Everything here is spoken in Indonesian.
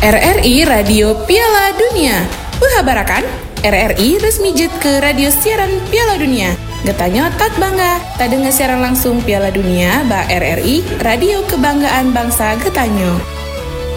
RRI Radio Piala Dunia. Barakan, RRI resmi jet ke radio siaran Piala Dunia. Getanyo tak bangga, tak dengar siaran langsung Piala Dunia, ba RRI Radio Kebanggaan Bangsa Getanyo.